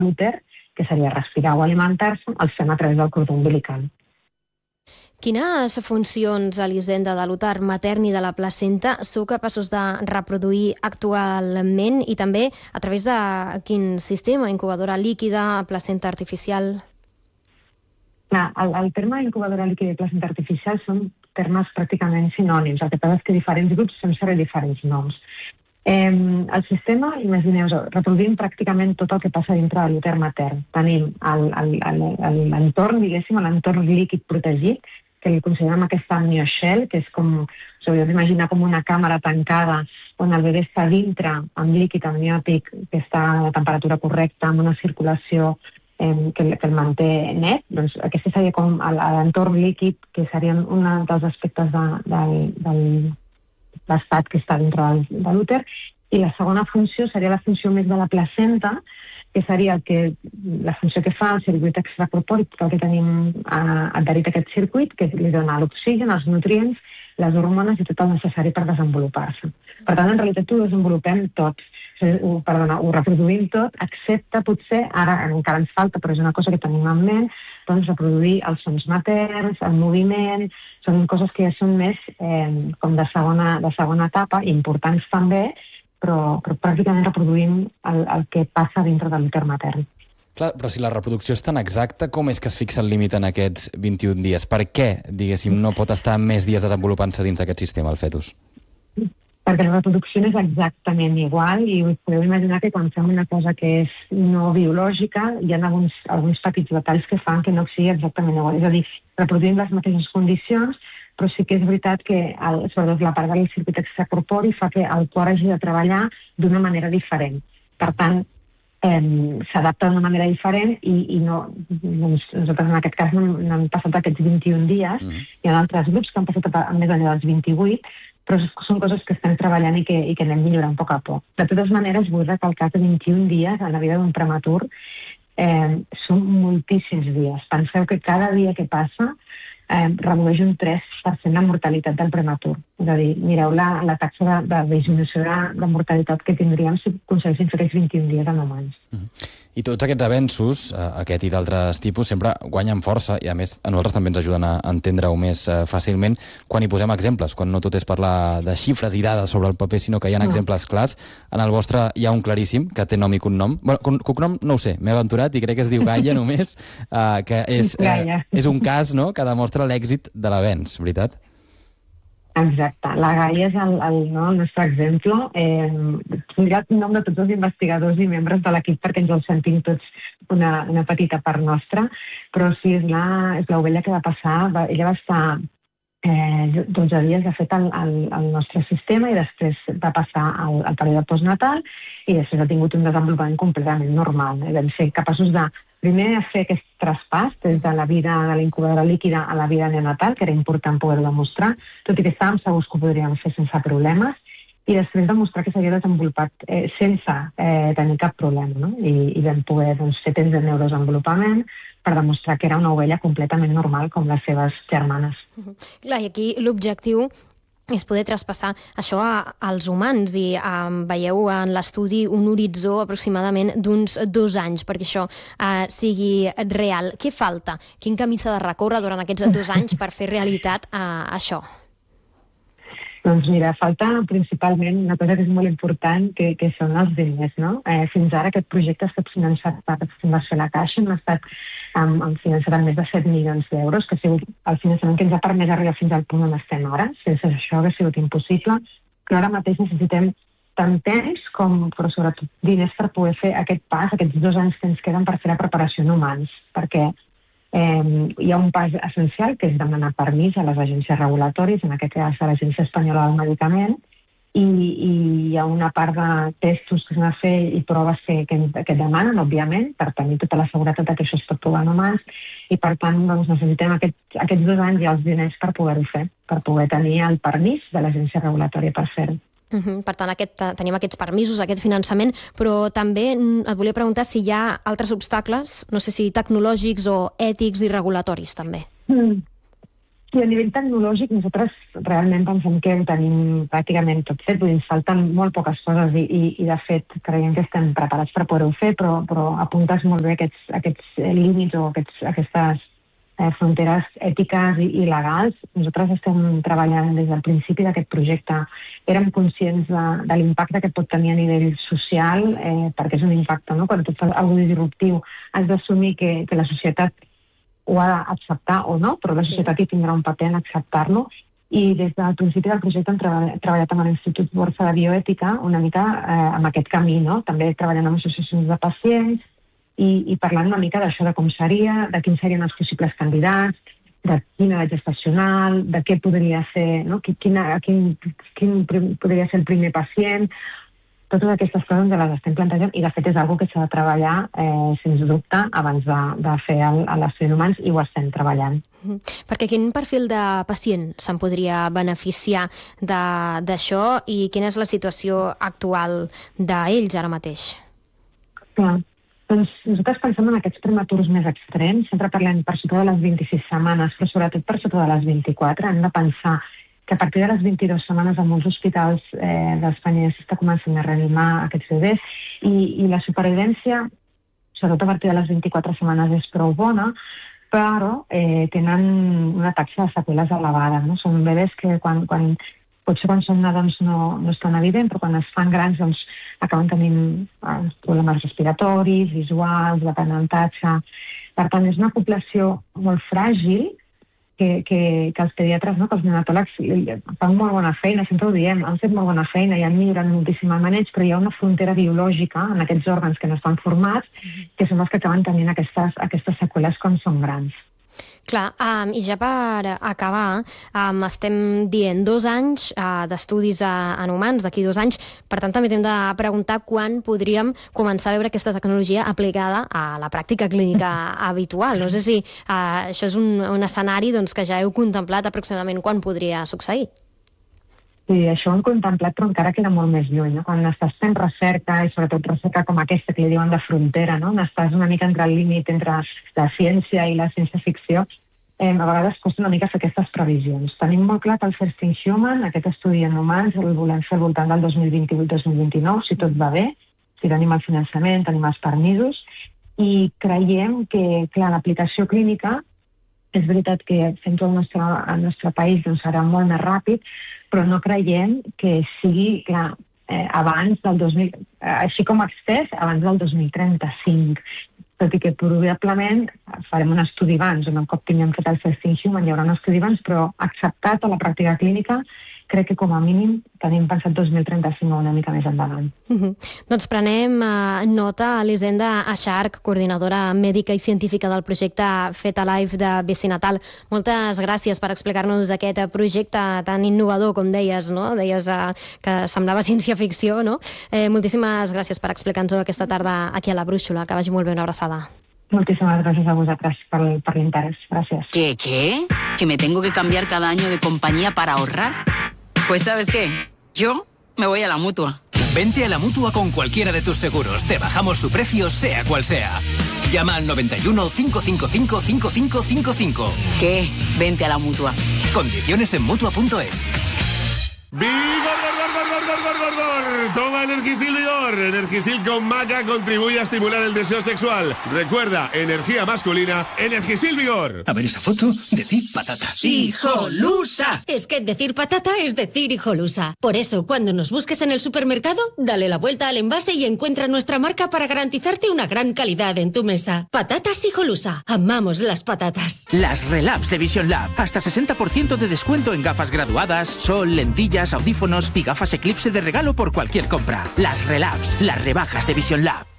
l'úter, que seria respirar o alimentar-se, el fem a través del cordó umbilical. Quines funcions, Elisenda, de l'úter matern i de la placenta sou capaços de reproduir actualment i també a través de quin sistema? Incubadora líquida, placenta artificial? El terme incubadora líquida i placenta artificial són termes pràcticament sinònims. El que passa és que diferents grups fem servir diferents noms. El sistema, imagineu-vos, reproduïm pràcticament tot el que passa dintre de l'úter matern. Tenim l'entorn, diguéssim, l'entorn líquid protegit, que li considerem aquesta amnioshell, que és com, us hauríeu d'imaginar com una càmera tancada on el bebè està dintre amb líquid amniòtic que està a la temperatura correcta, amb una circulació que el manté net. Doncs aquest seria com l'entorn líquid, que serien un dels aspectes de l'estat que està dintre de l'úter. I la segona funció seria la funció més de la placenta, que seria la funció que fa el circuit extracorpori, tot el que tenim adherit a aquest circuit, que li dona l'oxigen, els nutrients, les hormones i tot el necessari per desenvolupar-se. Per tant, en realitat ho desenvolupem tots. Ho reproduïm tot, excepte potser, ara encara ens falta, però és una cosa que tenim en ment, doncs reproduir els sons materns, el moviment, són coses que ja són més com de segona etapa, importants també, però pràcticament reproduïm el que passa dintre de l'úter matern. Clar, però si la reproducció és tan exacta, com és que es fixa el límit en aquests 21 dies? Per què, diguéssim, no pot estar més dies desenvolupant-se dins d'aquest sistema, el fetus? Perquè la reproducció és exactament igual i us podeu imaginar que quan fem una cosa que és no biològica hi ha alguns petits detalls que fan que no sigui exactament igual. És a dir, reproduïm les mateixes condicions, però sí que és veritat que sobretot la part del circuit extracorpori fa que el cor hagi de treballar d'una manera diferent. Per tant, s'adapta d'una manera diferent i nosaltres en aquest cas no han passat aquests 21 dies. Hi ha altres grups que han passat més enllà dels 28, però són coses que estem treballant i que anem millorant a poc a poc. De totes maneres, vull recalcar que 21 dies en la vida d'un prematur són moltíssims dies. Penseu que cada dia que passa redueix un 3% la mortalitat del prematur. És a dir, mireu la taxa de disminució de mortalitat que tindríem si aconseguíssim fer aquests 21 dies en humans. I tots aquests avenços, aquest i d'altres tipus, sempre guanyen força i a més a nosaltres també ens ajuden a entendre-ho més fàcilment quan hi posem exemples, quan no tot és parlar de xifres i dades sobre el paper, sinó que hi ha exemples clars. En el vostre hi ha un claríssim, que té nom i cognom. Bueno, cognom no ho sé, m'he aventurat i crec que es diu Gaia només, que és un cas que demostra l'èxit de l'avenç, veritat? Exacte. La Gaia és el nostre exemple. Dirà el nom de tots els investigadors i membres de l'equip perquè ens el sentim tots una petita part nostra, però sí, és l'ovella que va passar. Ella va estar 12 dies, de fet, al nostre sistema i després va passar al període postnatal i després ha tingut un desenvolupament completament normal. Vam ser capaços de primer fer aquest traspàs des de la vida de la incubadora líquida a la vida neonatal, que era important poder-ho demostrar, tot i que estàvem segurs que ho podríem fer sense problemes, i després demostrar que s'havia desenvolupat sense tenir cap problema, no? I vam poder fer temps de neurodesenvolupament per demostrar que era una ovella completament normal com les seves germanes. Clar, i aquí l'objectiu és poder traspassar això als humans i veieu en l'estudi un horitzó aproximadament d'uns 2 anys perquè això sigui real. Què falta? Quin camí s'ha de recórrer durant aquests 2 anys per fer realitat això? Doncs mira, falta principalment una cosa que és molt important, que són els diners, no? Fins ara aquest projecte ha estat finançat per Fundació La Caixa, hem estat finançat amb més de 7 milions d'euros, que ha sigut el finançament que ens ha permès arribar fins al punt on estem ara. Sense això hauria sigut impossible, però ara mateix necessitem tant temps però sobretot diners per poder fer aquest pas, aquests 2 anys que ens queden per fer la preparació en humans, perquè hi ha un pas essencial que és demanar permís a les agències regulatòries, en aquest cas a l'Agència Espanyola del Medicament, i hi ha una part de testos que s'han de fer i proves que demanen, òbviament, per tenir tota la seguretat que això es pot provar en humans, i per tant necessitem aquests 2 anys i els diners per poder-ho fer, per poder tenir el permís de l'agència regulatòria per fer-ho. Per tant, tenim aquests permisos, aquest finançament, però també et volia preguntar si hi ha altres obstacles, no sé si tecnològics o ètics i regulatoris també. I a nivell tecnològic nosaltres realment pensem que ho tenim pràcticament tot fet, vull dir, ens falten molt poques coses i de fet creiem que estem preparats per poder-ho fer, però apuntes molt bé aquests límits o aquestes fronteres ètiques i legals. Nosaltres estem treballant des del principi d'aquest projecte. Érem conscients de l'impacte que pot tenir a nivell social, perquè és un impacte, no? Quan tu fas alguna cosa disruptiu has d'assumir que la societat ho ha d'acceptar o no, però la societat hi tindrà un paper en acceptar-lo. I des del principi del projecte hem treballat amb l'Institut Borsa de Bioètica una mica amb aquest camí, no? També treballant amb associacions de pacients i parlant una mica d'això, de com seria, de quins serien els possibles candidats, de quina edat gestacional, de què podria ser, no? Quin podria ser el primer pacient. Totes aquestes coses ens les estem plantejant i, de fet, és una que s'ha de treballar, sens dubte, abans de fer l'estudi humans, i ho estem treballant. Perquè quin perfil de pacient se'n podria beneficiar d'això i quina és la situació actual d'ells ara mateix? Clar, doncs nosaltres pensem en aquests prematurs més extrems, sempre parlem per sota de les 26 setmanes, però sobretot per sota de les 24, hem de pensar que a partir de les 22 setmanes a molts hospitals d'Espanya ja s'està començant a reanimar aquests bebès i la supervivència, sobretot a partir de les 24 setmanes, és prou bona, però tenen una taxa de seqüeles elevada. No? Són bebès que potser quan són nadons no és tan evident, però quan es fan grans doncs, acaben tenint problemes respiratoris, visuals, d'aprenentatge. Per tant, és una població molt fràgil que els pediatres, no, que els neonatòlegs fan molt bona feina, sempre ho diem, han fet molt bona feina i han millorat moltíssim el maneig, però hi ha una frontera biològica en aquests òrgans que no estan formats, que són els que acaben tenint aquestes seqüeles quan són grans. Clar, i ja per acabar, estem dient 2 anys d'estudis en humans, d'aquí 2 anys, per tant també hem de preguntar quan podríem començar a veure aquesta tecnologia aplicada a la pràctica clínica habitual. No sé si això és un escenari doncs, que ja heu contemplat aproximadament quan podria succeir. Sí, això ho hem contemplat, però encara queda molt més lluny. No? Quan estàs fent recerca, i sobretot recerca com aquesta, que li diuen de frontera, no? On estàs una mica entre el límit entre la ciència i la ciència-ficció, a vegades costa una mica fer aquestes previsions. Tenim molt clar que el First in Human, aquest estudi en humans, el volem fer al voltant del 2028-2029, si tot va bé, si tenim el finançament, tenim els permisos, i creiem que, clar, l'aplicació clínica, és veritat que fent-ho al nostre país doncs, serà molt més ràpid, però no creiem que sigui, clar, abans del 2000, així com extès, abans del 2035. Tot i que probablement farem un estudi abans, un cop tinguem fet el First in Human hi haurà un estudi abans, però acceptat a la pràctica clínica, crec que com a mínim tenim pensat 2035 o una mica més endavant. Doncs prenem nota, Elisenda Acharch, coordinadora mèdica i científica del projecte Fetalife de Bicinatal. Moltes gràcies per explicar-nos aquest projecte tan innovador, com deies, no? Deies que semblava ciència-ficció, no? Moltíssimes gràcies per explicar-nos aquesta tarda aquí a la Brúixola. Que vagi molt bé, una abraçada. Muchísimas gracias a vosotras por el interés. Gracias. ¿Qué? ¿Que me tengo que cambiar cada año de compañía para ahorrar? Pues ¿sabes qué? Yo me voy a la Mutua. Vente a la Mutua con cualquiera de tus seguros. Te bajamos su precio, sea cual sea. Llama al 91 555 5555. ¿Qué? Vente a la Mutua. Condiciones en Mutua.es. ¡Vigor! Toma Energisil Vigor. Energisil con maca contribuye a estimular el deseo sexual. Recuerda, energía masculina, Energisil Vigor. A ver esa foto, decir patata. ¡Hijolusa! Es que decir patata es decir hijolusa. Por eso, cuando nos busques en el supermercado, dale la vuelta al envase y encuentra nuestra marca para garantizarte una gran calidad en tu mesa. Patatas Hijolusa. Amamos las patatas. Las Relabs de Vision Lab. Hasta 60% de descuento en gafas graduadas, sol, lentillas, audífonos y gafas Eclipse de regalo por cualquier compra. Las Relabs, las rebajas de Vision Lab.